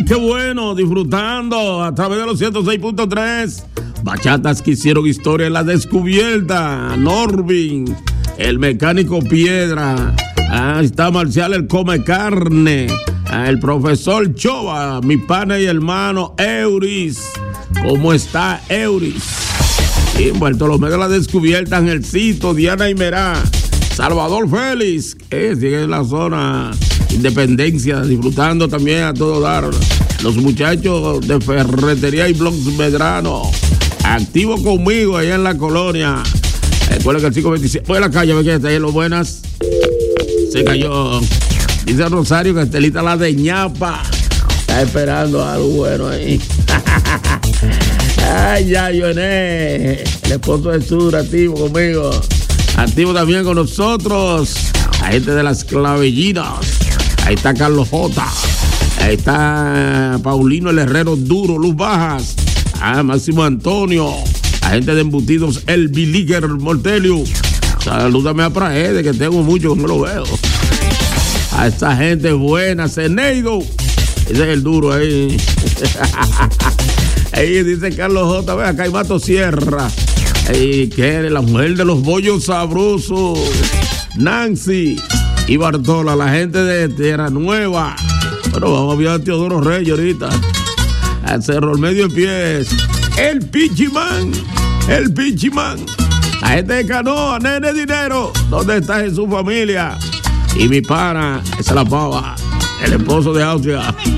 qué bueno, disfrutando a través de los 106.3. Bachatas que hicieron historia en la descubierta. Norvin, el mecánico Piedra. Está Marcial, el come carne. El profesor Chova, mi pana y hermano Euris. ¿Cómo está Euris? Y Bartolomé de la Descubierta, Angelcito, Diana Imerá, Salvador Félix, sigue en la zona Independencia, disfrutando también a todo dar. Los muchachos de Ferretería y Blogs Medrano, activo conmigo allá en la colonia. Recuerda que el 527, voy a la calle, a ver quién está ahí en los buenas. Se cayó. Dice Rosario que Estelita la de ñapa. Está esperando algo bueno ahí. Ay, ya, Yoné. El esposo de Sur, activo conmigo. Activo también con nosotros. La gente de las clavellinas. Ahí está Carlos J. Ahí está Paulino el Herrero Duro, Luz Bajas. Máximo Antonio. La gente de embutidos, el Biliger Mortelio. Salúdame a Praede, que tengo mucho que no lo veo. A esta gente buena, Ceneido. Ese es el duro ahí. Ahí dice Carlos J. Ve acá hay Mato Sierra. Ahí quiere la mujer de los bollos sabrosos. Nancy y Bartola, la gente de Tierra Nueva. Bueno, vamos a ver a Teodoro Reyes ahorita. Al Cerro el Medio Pies. El Pichimán. El Pichimán. La gente de Canoa, Nene Dinero. ¿Dónde está Jesús Familia? Y mi pana, esa es la pava. El esposo de Austria.